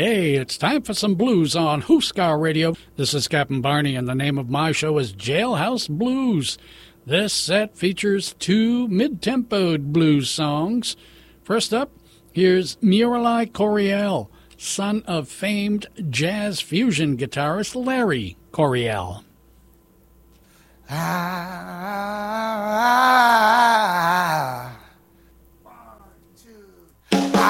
Hey, it's time for some blues on Huskar Radio. This is Captain Barney, and the name of my show is Jailhouse Blues. This set features two mid-tempoed blues songs. First up, here's Murali Coryell, son of famed jazz fusion guitarist Larry Coryell. I